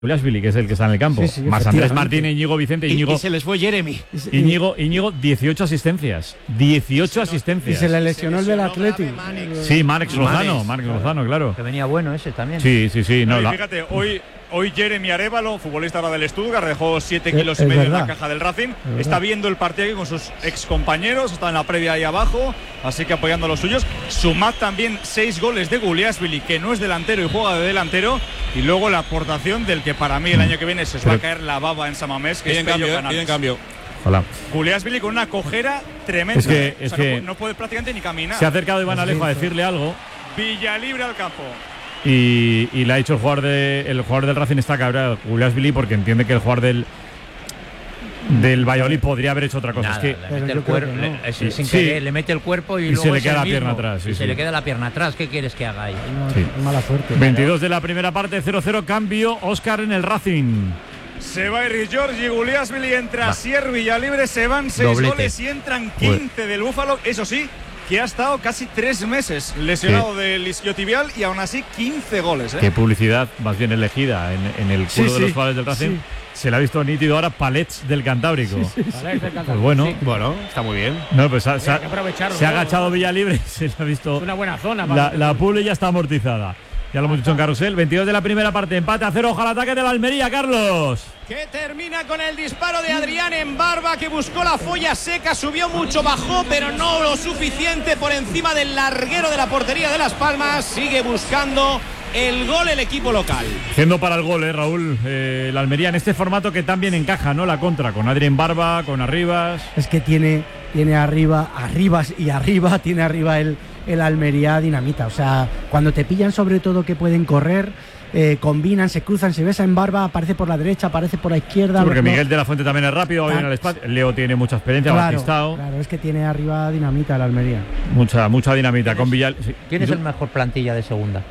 Guliashvili, que es el que está en el campo. Sí, más Andrés Martínez, Íñigo Vicente. Y se les fue Jeremy. Íñigo, 18 asistencias. 18 asistencias. Y se le lesionó el del Atleti. Sí, Marc Lozano, claro. Que venía bueno ese también. Sí. No, fíjate, hoy Jeremy Arévalo, futbolista ahora del Stuttgart, dejó 7 kilos y medio en la caja del Racing. Está viendo el partido aquí con sus excompañeros, está en la previa ahí abajo, así que apoyando a los suyos. Sumad también 6 goles de Guliashvili, que no es delantero y juega de delantero. Y luego la aportación del que para mí el año que viene se os va a caer la baba en Samamés, que es Pello Canales. Cambio. Hola. Guliashvili con una cojera tremenda. Es que no puede prácticamente ni caminar. Se ha acercado Iván Alejo a decirle algo. Villalibre al campo. Y le ha dicho el jugador del Racing está cabreado, Guliashvili, porque entiende que el jugador del Valladolid podría haber hecho otra cosa. Nada, es que le mete el cuerpo, le mete el cuerpo y luego se le queda la mismo, pierna atrás. Se le queda la pierna atrás. ¿Qué quieres que haga ahí? Mala suerte. 22 de la primera parte, 0-0, cambio. Óscar en el Racing. Se va Eric Giorgi, Guliashvili entra Sier Villalibre, se van 6 goles y entran 15 del Búfalo. Eso sí, que ha estado casi 3 meses lesionado del isquiotibial y aún así 15 goles. Qué publicidad más bien elegida en el culo de los jugadores del Racing. Se le ha visto nítido ahora Palets del Cantábrico. Pues bueno, está muy bien. No, pues se ha agachado Villalibre, se le ha visto. Es una buena zona. La publi ya está amortizada. Ya lo hemos dicho en Carrusel. 22 de la primera parte, empate a 0. Ojalá ataque de la Almería, Carlos. Que termina con el disparo de Adrián en Barba, que buscó la folla seca, subió mucho, bajó, pero no lo suficiente por encima del larguero de la portería de Las Palmas. Sigue buscando el gol el equipo local. Haciendo para el gol, Raúl, la Almería en este formato que también encaja, ¿no? La contra, con Adrián Barba, con Arribas. Es que tiene Arribas tiene arriba el Almería dinamita. O sea, cuando te pillan sobre todo que pueden correr, combinan, se cruzan, se besa en Barba, aparece por la derecha, aparece por la izquierda. Sí, porque Miguel de la Fuente también es rápido, va bien al espacio. Leo tiene mucha experiencia, Claro, es que tiene arriba dinamita el Almería. Mucha dinamita. Con Villal. Sí. ¿Quién es el mejor plantilla de segunda?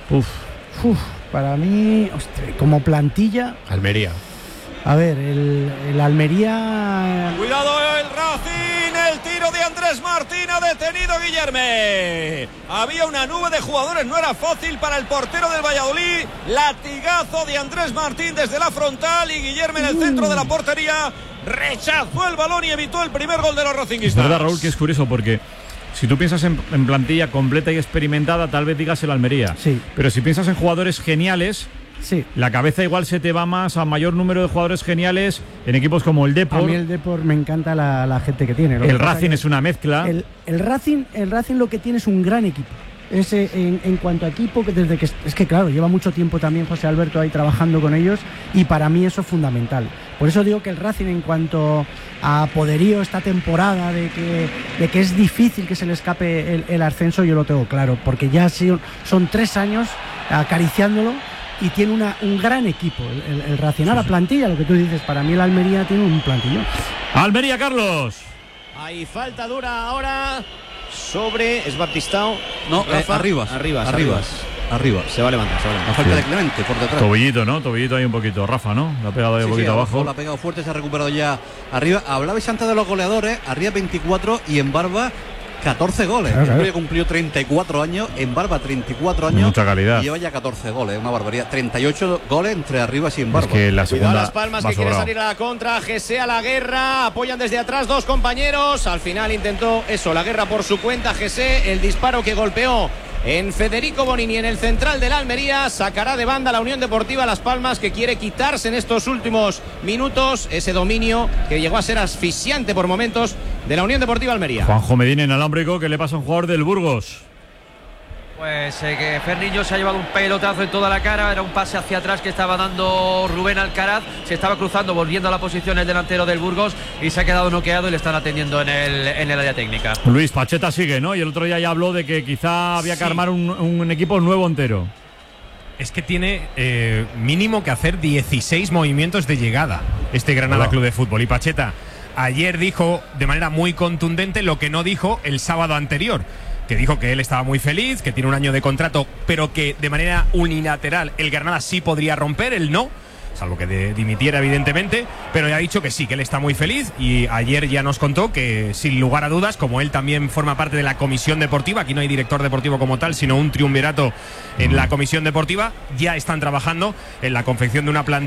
Para mí, como plantilla, Almería. A ver, el Almería. Cuidado el Racing, el tiro de Andrés Martín, ha detenido Guillerme. Había una nube de jugadores, no era fácil para el portero del Valladolid. Latigazo de Andrés Martín desde la frontal y Guillerme en el centro de la portería rechazó el balón y evitó el primer gol de los racinguistas. Es verdad, Raúl, que es curioso porque si tú piensas en plantilla completa y experimentada, tal vez digas el Almería. Sí. Pero si piensas en jugadores geniales, sí, la cabeza igual se te va más a mayor número de jugadores geniales en equipos como el Depor. A mí el Depor me encanta la gente que tiene. El Racing es una mezcla. El Racing lo que tiene es un gran equipo. En cuanto a equipo, es que claro, lleva mucho tiempo también José Alberto ahí trabajando con ellos y para mí eso es fundamental. Por eso digo que el Racing, en cuanto a poderío esta temporada, de que es difícil que se le escape el ascenso, yo lo tengo claro, porque ya son 3 años acariciándolo y tiene un gran equipo el Racing. La plantilla, lo que tú dices, para mí el Almería tiene un plantillón. Almería, Carlos. Hay falta dura ahora sobre ¿es Baptistao? No, Arribas. Se va a levantar. La falta de Clemente por detrás. Tobillito, ¿no? Tobillito ahí un poquito. Rafa, ¿no? La ha pegado ahí un poquito abajo. La ha pegado fuerte, se ha recuperado ya arriba. Hablabais antes de los goleadores. Arriba 24 y en Barba 14 goles. Claro. Cumplió 34 años, en Barba 34 años. Mucha calidad. Y lleva ya 14 goles, una barbaridad. 38 goles entre Arribas y en Barba. Es que la segunda. Cuidado Las Palmas, que quiere salir a la contra. Gese a la guerra. Apoyan desde atrás 2 compañeros. Al final intentó la guerra por su cuenta. Gese, el disparo que golpeó en Federico Bonini en el central de la Almería, sacará de banda la Unión Deportiva Las Palmas, que quiere quitarse en estos últimos minutos ese dominio que llegó a ser asfixiante por momentos de la Unión Deportiva Almería. Juanjo Medina inalámbrico, que le pasa a un jugador del Burgos. Pues que Ferniño se ha llevado un pelotazo en toda la cara. Era un pase hacia atrás que estaba dando Rubén Alcaraz. Se estaba cruzando, volviendo a la posición el delantero del Burgos y se ha quedado noqueado y le están atendiendo en el área técnica. Luis Pacheta sigue, ¿no? Y el otro día ya habló de que quizá había que armar un equipo nuevo entero. Es que tiene mínimo que hacer 16 movimientos de llegada este Granada Club de Fútbol. Y Pacheta ayer dijo de manera muy contundente lo que no dijo el sábado anterior, que dijo que él estaba muy feliz, que tiene un año de contrato, pero que de manera unilateral el Granada sí podría romper, él no. salvo que dimitiera evidentemente, pero ya ha dicho que sí, que él está muy feliz, y ayer ya nos contó que sin lugar a dudas, como él también forma parte de la comisión deportiva, aquí no hay director deportivo como tal, sino un triunvirato en la comisión deportiva, ya están trabajando en la confección de una plantilla